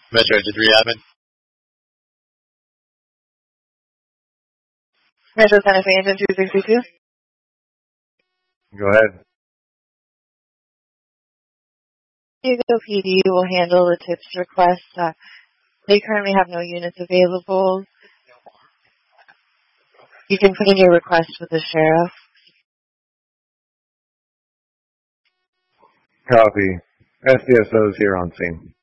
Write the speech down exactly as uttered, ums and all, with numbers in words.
Metro Did Admin. Metro Santa Fe Engine two sixty-two. Go ahead. Hugo P D will handle the tips request. Uh, they currently have no units available. You can put in your request with the sheriff. Copy. S D S O is here on scene.